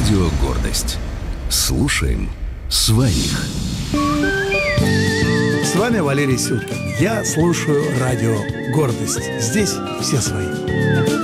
Радио «Гордость». Слушаем своих. С вами Валерий Сюткин. Я слушаю радио «Гордость». Здесь все свои.